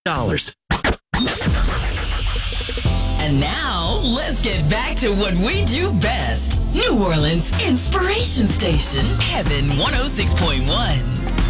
And now, let's get back to what we do best. New Orleans Inspiration Station, Heaven 106.1.